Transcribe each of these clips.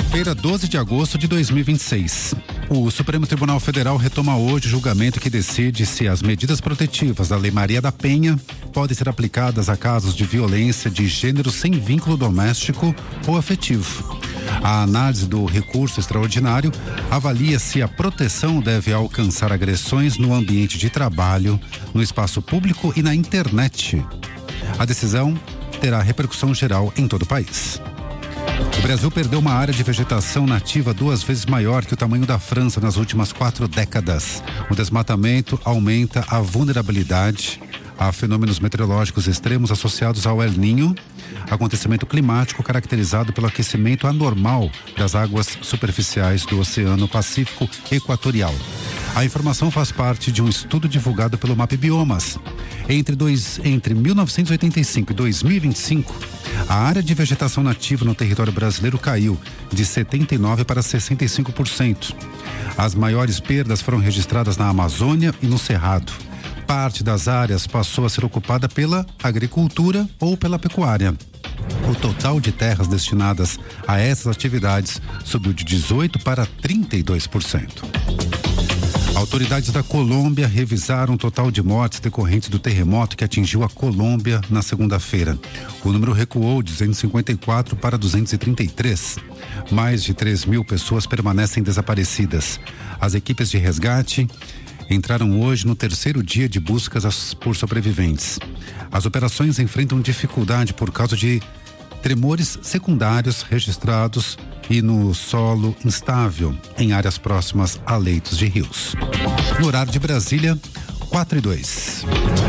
Quarta-feira, 12 de agosto de 2026. O Supremo Tribunal Federal retoma hoje o julgamento que decide se as medidas protetivas da Lei Maria da Penha podem ser aplicadas a casos de violência de gênero sem vínculo doméstico ou afetivo. A análise do recurso extraordinário avalia se a proteção deve alcançar agressões no ambiente de trabalho, no espaço público e na internet. A decisão terá repercussão geral em todo o país. O Brasil perdeu uma área de vegetação nativa 2 vezes maior que o tamanho da França nas últimas 4 décadas. O desmatamento aumenta a vulnerabilidade a fenômenos meteorológicos extremos associados ao El Niño, acontecimento climático caracterizado pelo aquecimento anormal das águas superficiais do Oceano Pacífico Equatorial. A informação faz parte de um estudo divulgado pelo MAP Biomas. Entre 1985 e 2025, a área de vegetação nativa no território brasileiro caiu de 79% para 65%. As maiores perdas foram registradas na Amazônia e no Cerrado. Parte das áreas passou a ser ocupada pela agricultura ou pela pecuária. O total de terras destinadas a essas atividades subiu de 18% para 32%. Autoridades da Colômbia revisaram o total de mortes decorrentes do terremoto que atingiu a Colômbia na segunda-feira. O número recuou de 254 para 233. Mais de 3.000 pessoas permanecem desaparecidas. As equipes de resgate entraram hoje no 3º dia de buscas por sobreviventes. As operações enfrentam dificuldade por causa de tremores secundários registrados e no solo instável em áreas próximas a leitos de rios. No horário de Brasília, 4:02.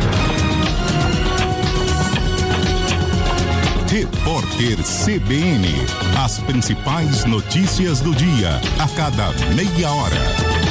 Repórter CBN. As principais notícias do dia, a cada meia hora.